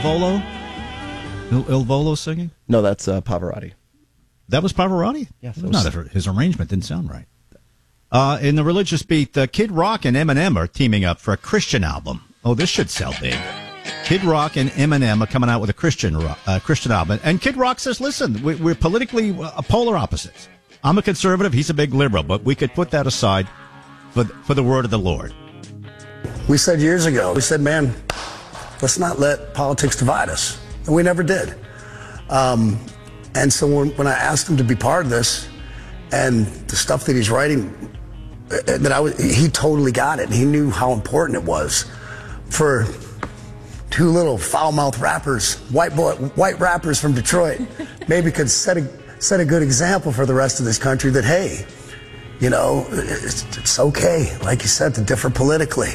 Volo? Il Volo singing? No, that's Pavarotti. That was Pavarotti? Yes. His arrangement didn't sound right. In the religious beat, Kid Rock and Eminem are teaming up for a Christian album. Oh, this should sell big. Kid Rock and Eminem are coming out with a Christian album. And Kid Rock says, listen, we're politically polar opposites. I'm a conservative, he's a big liberal, but we could put that aside for the word of the Lord. We said years ago, man, let's not let politics divide us. And we never did. And so when I asked him to be part of this, and the stuff that he's writing, he totally got it. And he knew how important it was for two little foul-mouthed rappers, white rappers from Detroit, maybe could set a good example for the rest of this country that, hey, you know, it's okay, like you said, to differ politically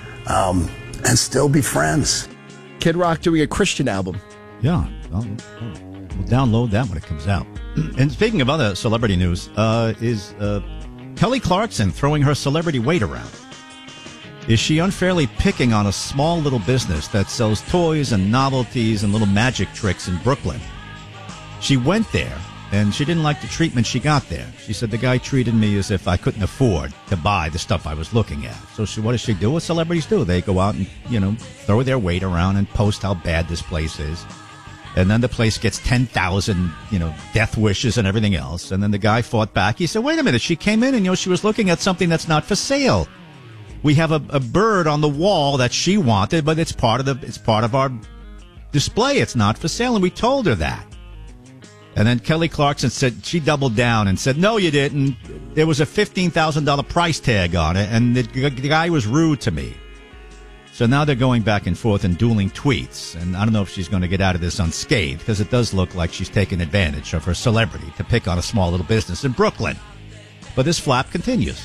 and still be friends. Kid Rock doing a Christian album. Yeah, we'll download that when it comes out. And speaking of other celebrity news, is Kelly Clarkson throwing her celebrity weight around? Is she unfairly picking on a small little business that sells toys and novelties and little magic tricks in Brooklyn? She went there, and she didn't like the treatment she got there. She said, the guy treated me as if I couldn't afford to buy the stuff I was looking at. So what does she do? What celebrities do? They go out and, you know, throw their weight around and post how bad this place is. And then the place gets 10,000, you know, death wishes and everything else. And then the guy fought back. He said, wait a minute, she came in and, you know, she was looking at something that's not for sale. We have a bird on the wall that she wanted, but it's part of our display. It's not for sale. And we told her that. And then Kelly Clarkson said, she doubled down and said, no, you didn't. There was a $15,000 price tag on it, and the guy was rude to me. So now they're going back and forth and dueling tweets. And I don't know if she's going to get out of this unscathed, because it does look like she's taking advantage of her celebrity to pick on a small little business in Brooklyn. But this flap continues.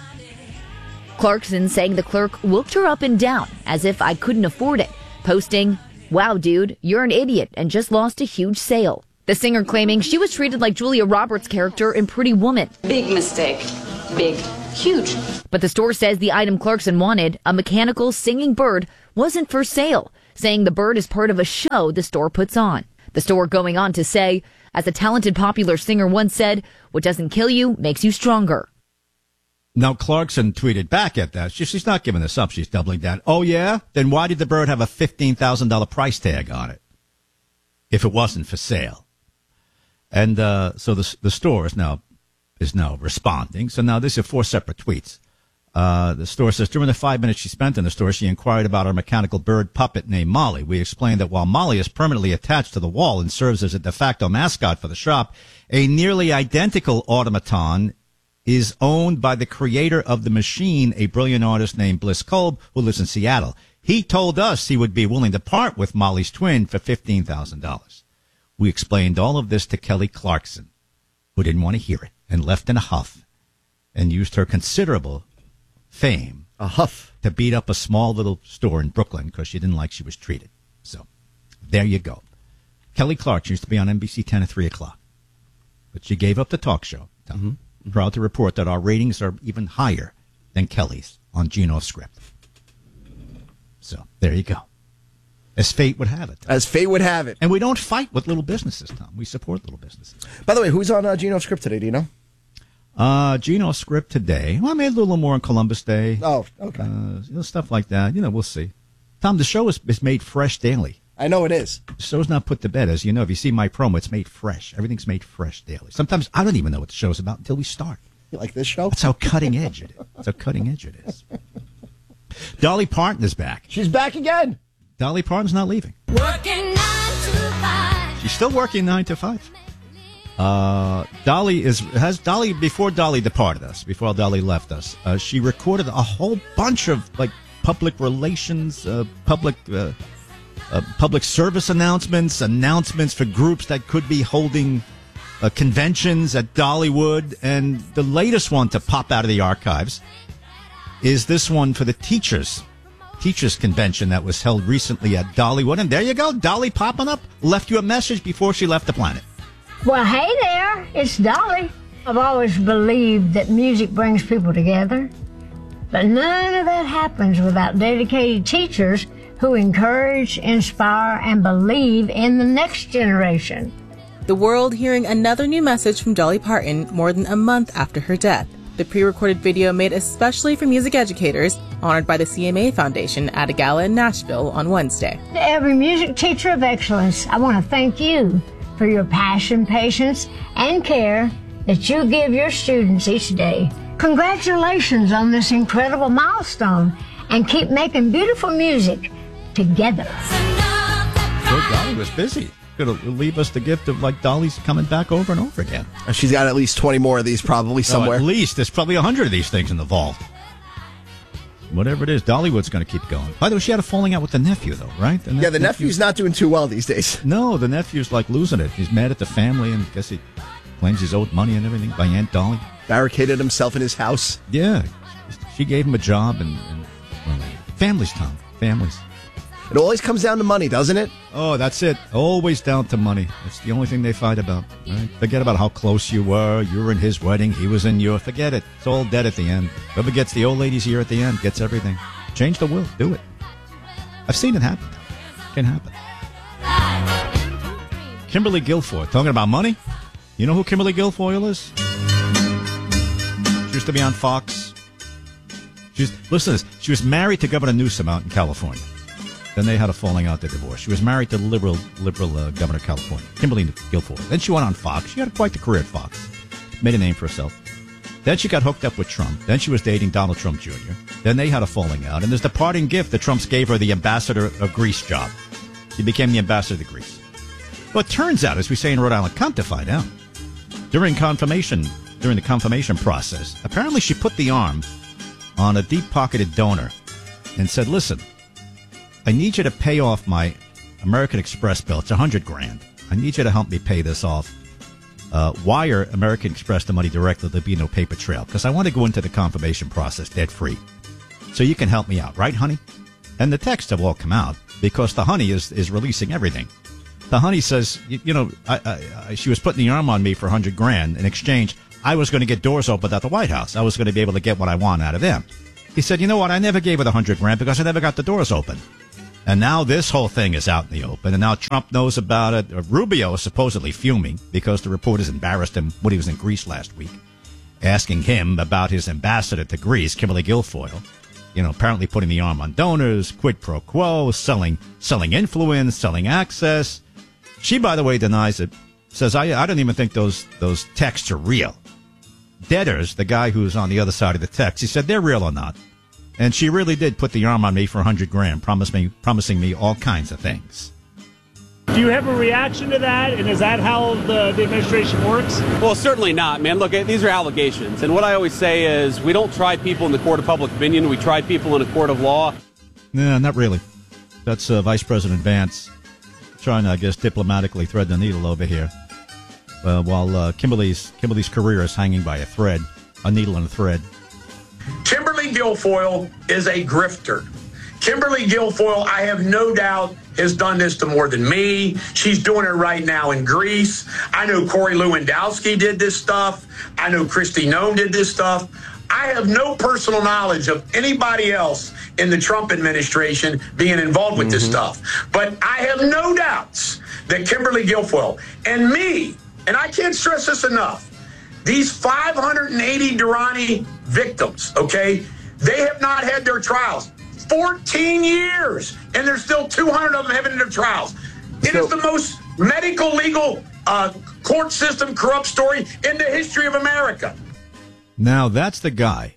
Clarkson saying the clerk looked her up and down as if I couldn't afford it, posting, wow, dude, you're an idiot and just lost a huge sale. The singer claiming she was treated like Julia Roberts' character in Pretty Woman. Big mistake. Big. Huge. But the store says the item Clarkson wanted, a mechanical singing bird, wasn't for sale, saying the bird is part of a show the store puts on. The store going on to say, as a talented popular singer once said, what doesn't kill you makes you stronger. Now, Clarkson tweeted back at that. She's not giving this up. She's doubling down. Oh, yeah? Then why did the bird have a $15,000 price tag on it if it wasn't for sale? And so the store is now responding. So now these are 4 separate tweets. The store says, during the 5 minutes she spent in the store, she inquired about our mechanical bird puppet named Molly. We explained that while Molly is permanently attached to the wall and serves as a de facto mascot for the shop, a nearly identical automaton is owned by the creator of the machine, a brilliant artist named Bliss Kolb, who lives in Seattle. He told us he would be willing to part with Molly's twin for $15,000. We explained all of this to Kelly Clarkson, who didn't want to hear it and left in a huff and used her considerable fame to beat up a small little store in Brooklyn because she didn't like she was treated. So there you go. Kelly Clarkson used to be on NBC 10 at 3 o'clock, but she gave up the talk show. Proud to report that our ratings are even higher than Kelly's on Gino Script. So there you go. As fate would have it. As fate would have it. And we don't fight with little businesses, Tom. We support little businesses. By the way, who's on Gino Script today? Do you know? Gino Script today. Well, I made a little more on Columbus Day. Oh, okay. Stuff like that. We'll see. Tom, the show is made fresh daily. I know it is. The show's not put to bed. As you know, if you see my promo, it's made fresh. Everything's made fresh daily. Sometimes I don't even know what the show's about until we start. You like this show? That's how cutting edge it is. That's how cutting edge it is. Dolly Parton is back. She's back again. Dolly Parton's not leaving. Working 9 to 5. She's still working 9 to 5. Dolly before Dolly departed us, before Dolly left us, she recorded a whole bunch of public relations, public service announcements for groups that could be holding conventions at Dollywood. And the latest one to pop out of the archives is this one for the teachers convention that was held recently at Dollywood. And there you go, Dolly popping up, left you a message before she left the planet. Well, hey there, it's Dolly. I've always believed that music brings people together, but none of that happens without dedicated teachers who encourage, inspire, and believe in the next generation. The world hearing another new message from Dolly Parton more than a month after her death. The pre-recorded video made especially for music educators, honored by the CMA Foundation at a gala in Nashville on Wednesday. To every music teacher of excellence, I want to thank you for your passion, patience, and care that you give your students each day. Congratulations on this incredible milestone, and keep making beautiful music together. Well, Dolly was busy. Going to leave us the gift of, like, Dolly's coming back over and over again. She's got at least 20 more of these probably somewhere. At least. There's probably 100 of these things in the vault. Whatever it is, Dollywood's going to keep going. By the way, she had a falling out with the nephew, though, right? The nephew's not doing too well these days. No, the nephew's, like, losing it. He's mad at the family, and I guess he claims he's owed money and everything by Aunt Dolly. Barricaded himself in his house. Yeah. She gave him a job, and well, families, Tom. Families. It always comes down to money, doesn't it? Oh, that's it. Always down to money. It's the only thing they fight about. Right? Forget about how close you were. You were in his wedding. He was in yours. Forget it. It's all dead at the end. Whoever gets the old lady's ear at the end gets everything. Change the will. Do it. I've seen it happen. It can happen. Kimberly Guilfoyle. Talking about money? You know who Kimberly Guilfoyle is? She used to be on Fox. Listen to this. She was married to Governor Newsom out in California. Then they had a falling out, the divorce. She was married to the liberal governor of California, Kimberly Guilfoyle. Then she went on Fox. She had quite the career at Fox. Made a name for herself. Then she got hooked up with Trump. Then she was dating Donald Trump Jr. Then they had a falling out. And there's the parting gift that Trump's gave her, the ambassador of Greece job. She became the ambassador to Greece. Well, it turns out, as we say in Rhode Island, come to find out, during the confirmation process, apparently she put the arm on a deep-pocketed donor and said, listen, I need you to pay off my American Express bill. It's $100,000. I need you to help me pay this off. Wire American Express the money directly. There'll be no paper trail because I want to go into the confirmation process debt-free. So you can help me out, right, honey? And the texts have all come out because the honey is releasing everything. The honey says, she was putting the arm on me for $100,000. In exchange, I was going to get doors opened at the White House. I was going to be able to get what I want out of them. He said, you know what? I never gave her the $100,000 because I never got the doors open. And now this whole thing is out in the open, and now Trump knows about it. Rubio is supposedly fuming because the reporters embarrassed him when he was in Greece last week, asking him about his ambassador to Greece, Kimberly Guilfoyle. Apparently putting the arm on donors, quid pro quo, selling influence, selling access. She, by the way, denies it. Says, I don't even think those texts are real. Debtors, the guy who's on the other side of the text, he said they're real or not. And she really did put the arm on me for $100,000, promising me all kinds of things. Do you have a reaction to that? And is that how the administration works? Well, certainly not, man. Look, these are allegations. And what I always say is we don't try people in the court of public opinion. We try people in a court of law. No, not really. That's Vice President Vance trying to, I guess, diplomatically thread the needle over here. While Kimberly's career is hanging by a needle and a thread. Kimberly Guilfoyle is a grifter. Kimberly Guilfoyle, I have no doubt, has done this to more than me. She's doing it right now in Greece. I know Corey Lewandowski did this stuff. I know Kristi Noem did this stuff. I have no personal knowledge of anybody else in the Trump administration being involved with this stuff. But I have no doubts that Kimberly Guilfoyle and me, and I can't stress this enough, these 580 Durrani victims, okay, they have not had their trials. 14 years, and there's still 200 of them having their trials. It is the most medical, legal, court system corrupt story in the history of America. Now, that's the guy,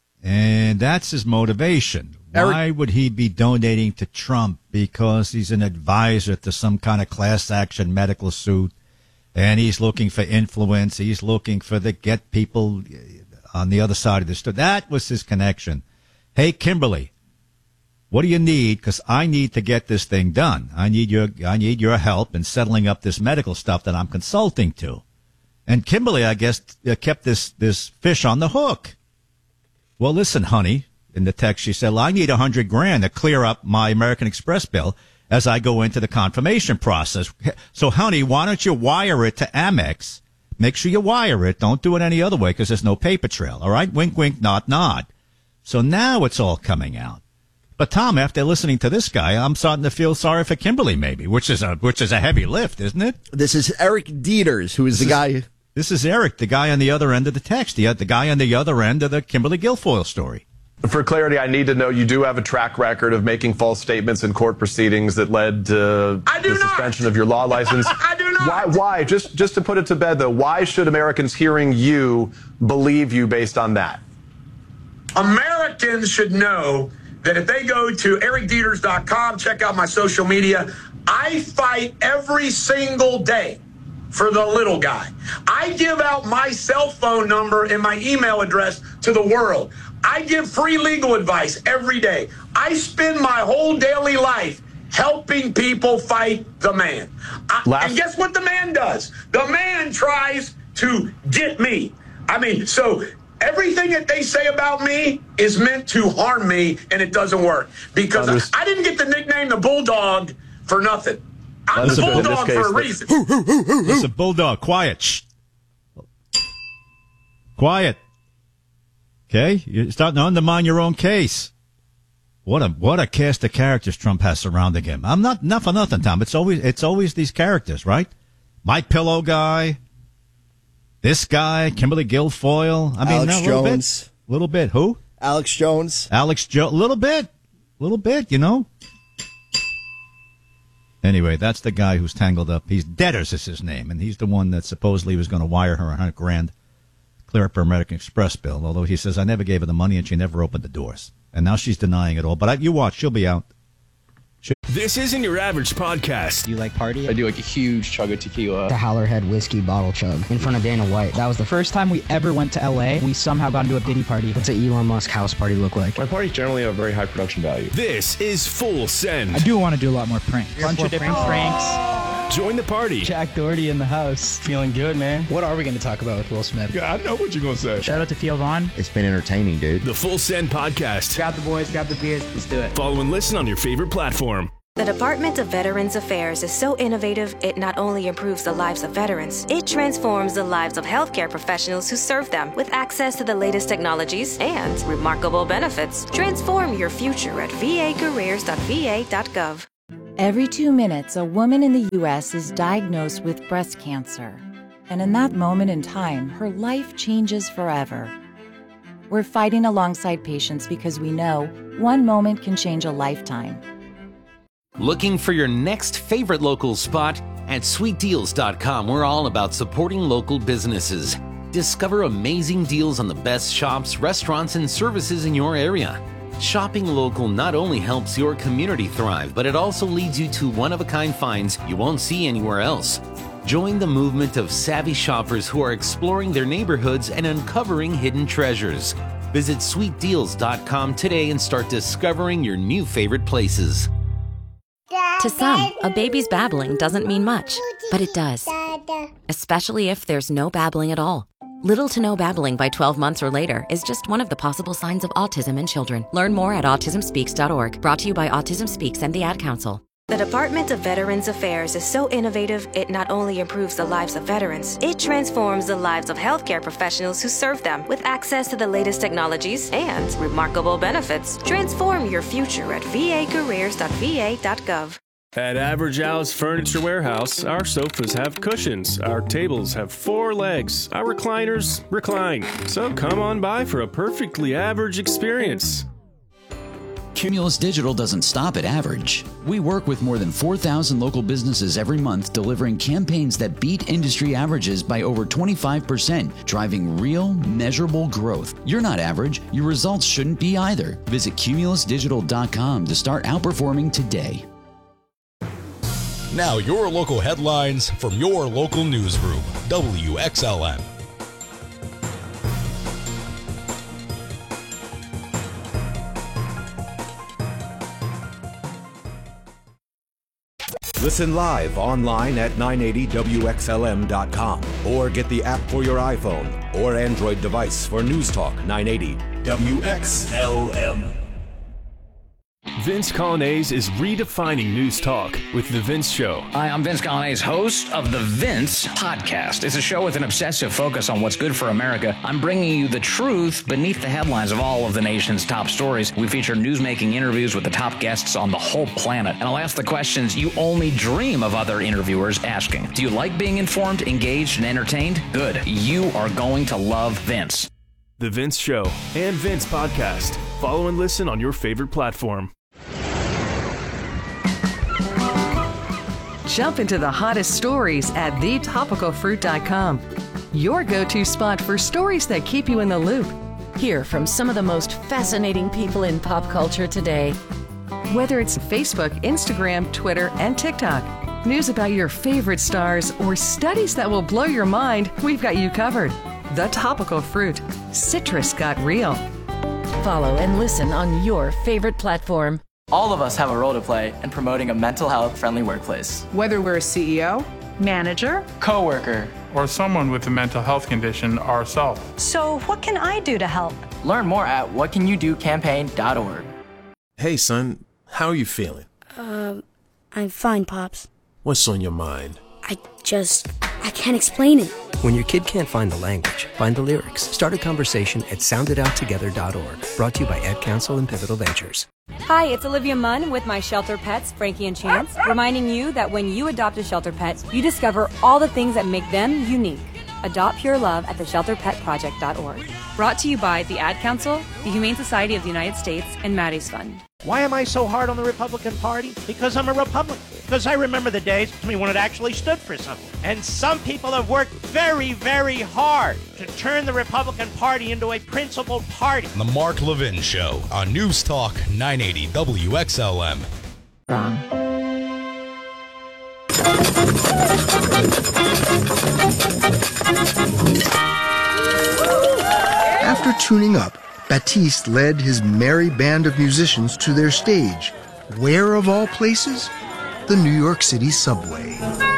and that's his motivation. Why would he be donating to Trump? Because he's an advisor to some kind of class action medical suit, and he's looking for influence. He's looking for get people on the other side of the story. That was his connection. Hey, Kimberly, what do you need? Because I need to get this thing done. I need your help in settling up this medical stuff that I'm consulting to. And Kimberly, I guess, kept this fish on the hook. Well, listen, honey, in the text she said, well, I need $100,000 to clear up my American Express bill as I go into the confirmation process. So, honey, why don't you wire it to Amex? Make sure you wire it. Don't do it any other way because there's no paper trail. All right? Wink, wink, nod, nod. So now it's all coming out. But Tom, after listening to this guy, I'm starting to feel sorry for Kimberly, maybe, which is a heavy lift, isn't it? This is Eric Dieters, who is the guy. This is Eric, the guy on the other end of the text, the guy on the other end of the Kimberly Guilfoyle story. For clarity, I need to know you do have a track record of making false statements in court proceedings that led to the suspension of your law license. I do not. Why? Just to put it to bed, though, why should Americans hearing you believe you based on that? Americans should know that if they go to ericdieters.com, check out my social media, I fight every single day for the little guy. I give out my cell phone number and my email address to the world. I give free legal advice every day. I spend my whole daily life helping people fight the man. And guess what the man does? The man tries to get me. So everything that they say about me is meant to harm me, and it doesn't work. Because I didn't get the nickname the Bulldog for nothing. I'm the Bulldog for a reason. Listen, Bulldog, quiet. Shh. Quiet. Okay? You're starting to undermine your own case. What a cast of characters Trump has surrounding him. I'm not for nothing, Tom. It's always these characters, right? My Pillow guy, this guy, Kimberly Guilfoyle. Alex Jones. Little bit. Who? Alex Jones. Little bit, you know. Anyway, that's the guy who's tangled up. Deaders is his name, and he's the one that supposedly was going to wire her $100,000, clear up her American Express bill, although he says, I never gave her the money and she never opened the doors. And now she's denying it all. But you watch, she'll be out. This isn't your average podcast. Do you like party? I do like a huge chug of tequila. The Howlerhead whiskey bottle chug in front of Dana White. That was the first time we ever went to LA. We somehow got into a Diddy party. What's an Elon Musk house party look like? My parties generally have very high production value. This is Full Send. I do want to do a lot more pranks. Bunch of different pranks. Join the party. Jack Doherty in the house. Feeling good, man. What are we going to talk about with Will Smith? Yeah, I know what you're going to say. Shout out to Theo Vaughn. It's been entertaining, dude. The Full Send podcast. Grab the boys, grab the beers, let's do it. Follow and listen on your favorite platform. The Department of Veterans Affairs is so innovative, it not only improves the lives of veterans, it transforms the lives of healthcare professionals who serve them with access to the latest technologies and remarkable benefits. Transform your future at vacareers.va.gov. Every 2 minutes, a woman in the U.S. is diagnosed with breast cancer. And in that moment in time, her life changes forever. We're fighting alongside patients because we know one moment can change a lifetime. Looking for your next favorite local spot? At sweetdeals.com, we're all about supporting local businesses. Discover amazing deals on the best shops, restaurants, and services in your area. Shopping local not only helps your community thrive, but it also leads you to one-of-a-kind finds you won't see anywhere else. Join the movement of savvy shoppers who are exploring their neighborhoods and uncovering hidden treasures. Visit sweetdeals.com today and start discovering your new favorite places. To some, a baby's babbling doesn't mean much, but it does. Especially if there's no babbling at all. Little to no babbling by 12 months or later is just one of the possible signs of autism in children. Learn more at autismspeaks.org. Brought to you by Autism Speaks and the Ad Council. The Department of Veterans Affairs is so innovative, it not only improves the lives of veterans, it transforms the lives of healthcare professionals who serve them with access to the latest technologies and remarkable benefits. Transform your future at vacareers.va.gov. At Average Al's Furniture Warehouse, our sofas have cushions, our tables have 4 legs, our recliners recline. So come on by for a perfectly average experience. Cumulus Digital doesn't stop at average. We work with more than 4,000 local businesses every month, delivering campaigns that beat industry averages by over 25%, driving real, measurable growth. You're not average. Your results shouldn't be either. Visit cumulusdigital.com to start outperforming today. Now your local headlines from your local newsroom, WXLN. Listen live online at 980WXLM.com or get the app for your iPhone or Android device for News Talk 980 WXLM. Vince Colonnese is redefining news talk with The Vince Show. Hi, I'm Vince Colonnese, host of The Vince Podcast. It's a show with an obsessive focus on what's good for America. I'm bringing you the truth beneath the headlines of all of the nation's top stories. We feature newsmaking interviews with the top guests on the whole planet. And I'll ask the questions you only dream of other interviewers asking. Do you like being informed, engaged, and entertained? Good. You are going to love Vince. The Vince Show and Vince Podcast. Follow and listen on your favorite platform. Jump into the hottest stories at thetopicalfruit.com. Your go-to spot for stories that keep you in the loop. Hear from some of the most fascinating people in pop culture today. Whether it's Facebook, Instagram, Twitter, and TikTok, news about your favorite stars, or studies that will blow your mind, we've got you covered. The Topical Fruit. Citrus got real. Follow and listen on your favorite platform. All of us have a role to play in promoting a mental health friendly workplace. Whether we're a CEO, manager, coworker, or someone with a mental health condition ourselves. So what can I do to help? Learn more at whatcanyoudocampaign.org. Hey son, how are you feeling? I'm fine, Pops. What's on your mind? I can't explain it. When your kid can't find the language, find the lyrics. Start a conversation at soundidouttogether.org. Brought to you by Ad Council and Pivotal Ventures. Hi, it's Olivia Munn with my shelter pets, Frankie and Chance, reminding you that when you adopt a shelter pet, you discover all the things that make them unique. Adopt pure love at theshelterpetproject.org. Brought to you by the Ad Council, the Humane Society of the United States, and Maddie's Fund. Why am I so hard on the Republican Party? Because I'm a Republican. Because I remember the days when it actually stood for something. And some people have worked very, very hard to turn the Republican Party into a principled party. The Mark Levin Show on News Talk 980 WXLM. Wrong. After tuning up, Batiste led his merry band of musicians to their stage. Where, of all places? The New York City subway.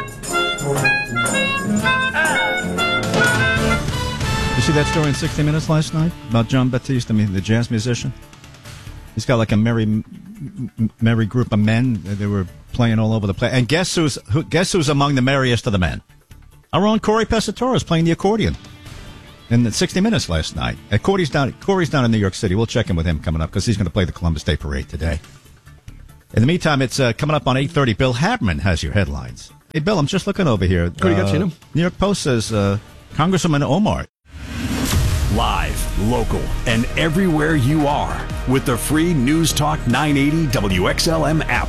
You see that story in 60 Minutes last night about John Batiste, the jazz musician? He's got like a merry group of men. They were playing all over the place. And guess who's among the merriest of the men? Our own Corey Pesatoro is playing the accordion in the 60 Minutes last night. Corey's down in New York City. We'll check in with him coming up because he's going to play the Columbus Day Parade today. In the meantime, it's coming up on 8:30. Bill Haberman has your headlines. Hey, Bill, I'm just looking over here. What do you got, Gino? New York Post says Congresswoman Omar. Live, local, and everywhere you are with the free News Talk 980 WXLM app.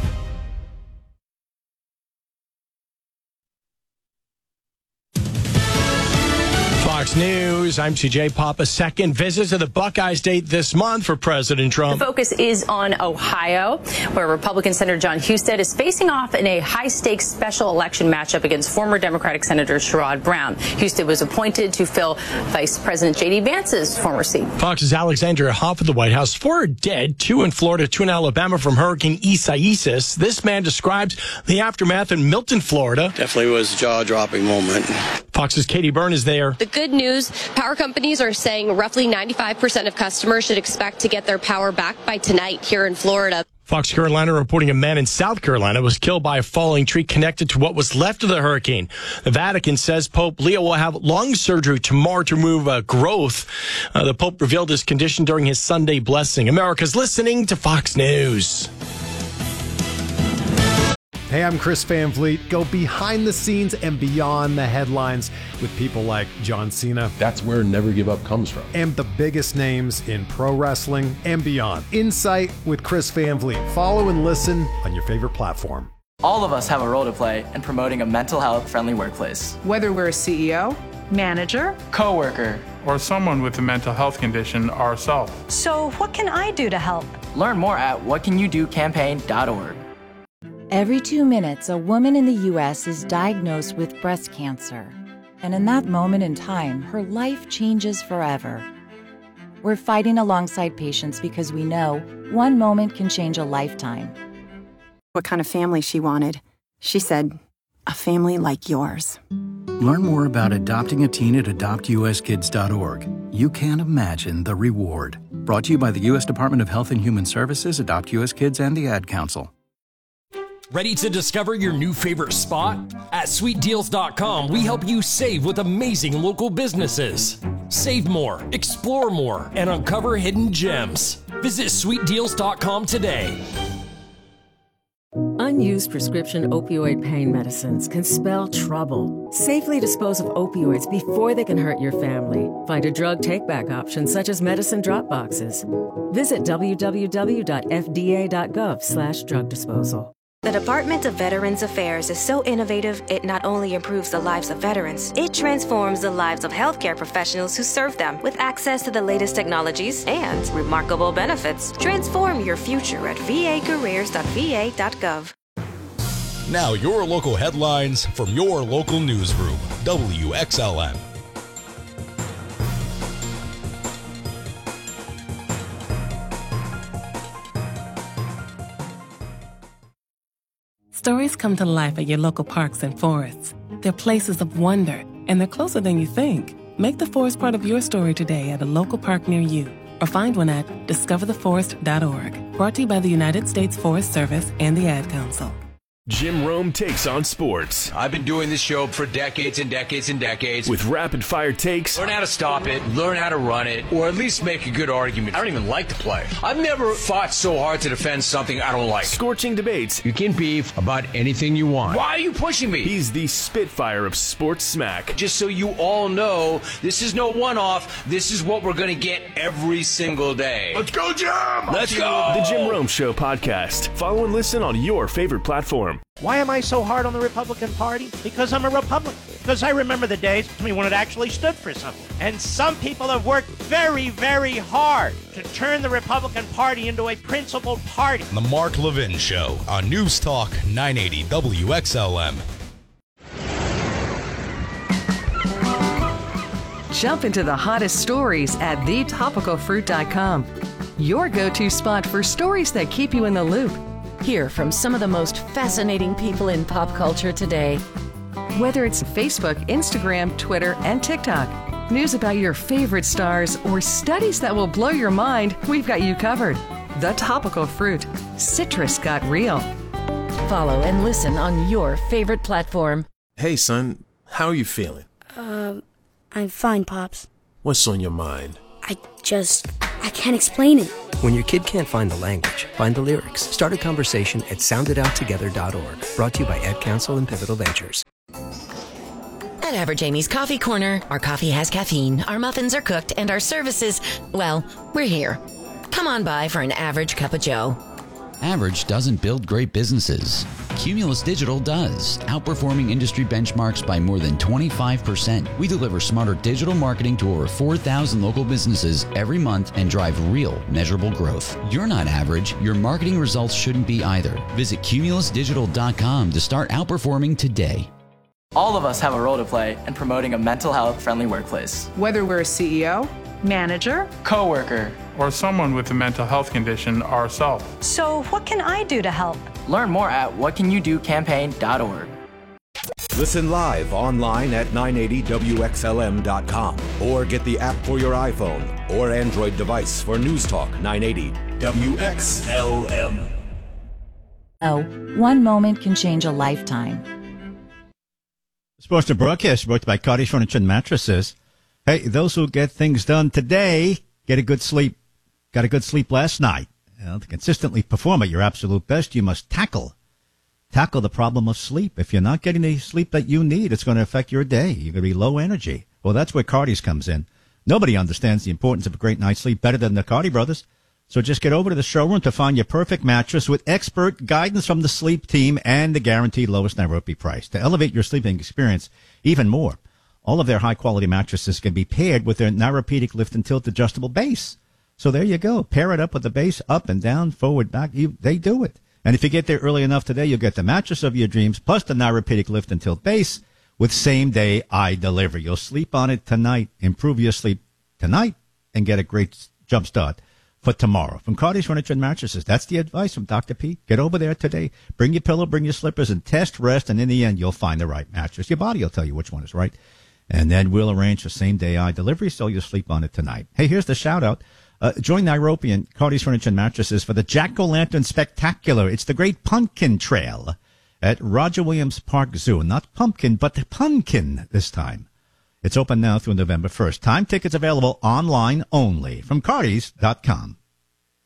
Fox News, I'm CJ Papa. Second visit to the Buckeye State this month for President Trump. The focus is on Ohio, where Republican Senator John Husted is facing off in a high-stakes special election matchup against former Democratic Senator Sherrod Brown. Husted was appointed to fill Vice President J.D. Vance's former seat. Fox's Alexandria Hoff at the White House. 4 are dead, 2 in Florida, 2 in Alabama from Hurricane Isaias. This man describes the aftermath in Milton, Florida. Definitely was a jaw-dropping moment. Fox's Katie Byrne is there. The good news, power companies are saying roughly 95% of customers should expect to get their power back by tonight here in Florida. Fox Carolina reporting a man in South Carolina was killed by a falling tree connected to what was left of the hurricane. The Vatican says Pope Leo will have lung surgery tomorrow to remove growth. The Pope revealed his condition during his Sunday blessing. America's listening to Fox News. Hey, I'm Chris Van Vliet. Go behind the scenes and beyond the headlines with people like John Cena. That's where Never Give Up comes from. And the biggest names in pro wrestling and beyond. Insight with Chris Van Vliet. Follow and listen on your favorite platform. All of us have a role to play in promoting a mental health friendly workplace. Whether we're a CEO, manager, coworker, or someone with a mental health condition ourselves. So what can I do to help? Learn more at whatcanyoudocampaign.org. Every 2 minutes, a woman in the U.S. is diagnosed with breast cancer. And in that moment in time, her life changes forever. We're fighting alongside patients because we know one moment can change a lifetime. What kind of family she wanted. She said, a family like yours. Learn more about adopting a teen at adoptuskids.org. you can't imagine the reward. Brought to you by the U.S. Department of Health and Human Services, Adopt U.S. Kids, and the Ad Council. Ready to discover your new favorite spot? At SweetDeals.com, we help you save with amazing local businesses. Save more, explore more, and uncover hidden gems. Visit SweetDeals.com today. Unused prescription opioid pain medicines can spell trouble. Safely dispose of opioids before they can hurt your family. Find a drug take-back option such as medicine drop boxes. Visit www.fda.gov/drug disposal. The Department of Veterans Affairs is so innovative, it not only improves the lives of veterans, it transforms the lives of healthcare professionals who serve them with access to the latest technologies and remarkable benefits. Transform your future at vacareers.va.gov. Now your local headlines from your local newsroom, WXLN. Stories come to life at your local parks and forests. They're places of wonder, and they're closer than you think. Make the forest part of your story today at a local park near you, or find one at discovertheforest.org. Brought to you by the United States Forest Service and the Ad Council. Jim Rome takes on sports. I've been doing this show for decades and decades and decades. With rapid-fire takes. Learn how to stop it, learn how to run it, or at least make a good argument. I don't even like to play. I've never fought so hard to defend something I don't like. Scorching debates. You can beef about anything you want. Why are you pushing me? He's the Spitfire of sports smack. Just so you all know, this is no one-off. This is what we're going to get every single day. Let's go, Jim! Let's go! The Jim Rome Show podcast. Follow and listen on your favorite platform. Why am I so hard on the Republican Party? Because I'm a Republican. Because I remember the days when it actually stood for something. And some people have worked very, very hard to turn the Republican Party into a principled party. The Mark Levin Show on News Talk 980 WXLM. Jump into the hottest stories at thetopicalfruit.com. Your go-to spot for stories that keep you in the loop. Hear from some of the most fascinating people in pop culture today. Whether it's Facebook, Instagram, Twitter, and TikTok, news about your favorite stars, or studies that will blow your mind, we've got you covered. The Topical Fruit. Citrus got real. Follow and listen on your favorite platform. Hey, son, how are you feeling? I'm fine, Pops. What's on your mind? I can't explain it. When your kid can't find the language, find the lyrics. Start a conversation at sounditouttogether.org. Brought to you by Ad Council and Pivotal Ventures. At Average Amy's Coffee Corner, our coffee has caffeine, our muffins are cooked, and our services, well, we're here. Come on by for an average cup of joe. Average doesn't build great businesses. Cumulus Digital does, outperforming industry benchmarks by more than 25%. We deliver smarter digital marketing to over 4,000 local businesses every month and drive real, measurable growth. You're not average. Your marketing results shouldn't be either. Visit cumulusdigital.com to start outperforming today. All of us have a role to play in promoting a mental health friendly workplace. Whether we're a CEO, manager, coworker, or someone with a mental health condition ourselves. So what can I do to help? Learn more at whatcanyoudocampaign.org. Listen live online at 980WXLM.com or get the app for your iPhone or Android device for News Talk 980 WXLM. Oh, one moment can change a lifetime. Sports to broadcast brought to you by Cottage Furniture and Mattresses. Hey, those who get things done today get a good sleep. Got a good sleep last night. To consistently perform at your absolute best, you must tackle the problem of sleep. If you're not getting the sleep that you need, it's going to affect your day. You're going to be low energy. Well, that's where Cardi's comes in. Nobody understands the importance of a great night's sleep better than the Cardi brothers. So just get over to the showroom to find your perfect mattress with expert guidance from the sleep team and the guaranteed lowest Nairobi price. To elevate your sleeping experience even more, all of their high-quality mattresses can be paired with their Nairopedic lift and tilt adjustable base. So there you go. Pair it up with the base, up and down, forward, back. They do it. And if you get there early enough today, you'll get the mattress of your dreams plus the Nairopedic lift and tilt base with same-day eye delivery. You'll sleep on it tonight, improve your sleep tonight, and get a great jump start for tomorrow. From Cardi's Furniture and Mattresses, that's the advice from Dr. Pete. Get over there today. Bring your pillow, bring your slippers, and test, rest, and in the end, you'll find the right mattress. Your body will tell you which one is right. And then we'll arrange for same-day eye delivery so you'll sleep on it tonight. Hey, here's the shout-out. Join Nairobi and Cardi's Furniture and Mattresses for the Jack-O-Lantern Spectacular. It's the Great Pumpkin Trail at Roger Williams Park Zoo. Not pumpkin, but the pumpkin this time. It's open now through November 1st. Time tickets available online only from Cardis.com.